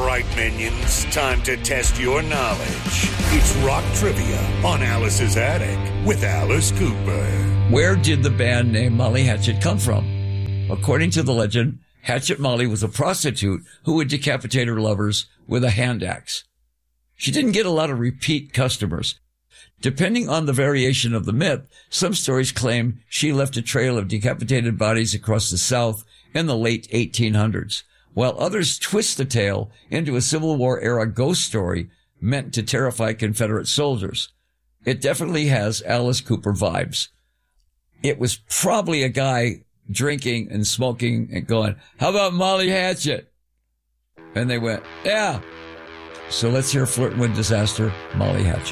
right, minions. Time to test your knowledge. It's Rock Trivia on Alice's Attic with Alice Cooper. Where did the band name Molly Hatchet come from? According to the legend, Hatchet Molly was a prostitute who would decapitate her lovers with a hand axe. She didn't get a lot of repeat customers. Depending on the variation of the myth, some stories claim she left a trail of decapitated bodies across the South in the late 1800s, while others twist the tale into a Civil War-era ghost story meant to terrify Confederate soldiers. It definitely has Alice Cooper vibes. It was probably a guy drinking and smoking and going, "How about Molly Hatchet?" And they went, "Yeah." So let's hear Flirting with Disaster, Molly Hatchet.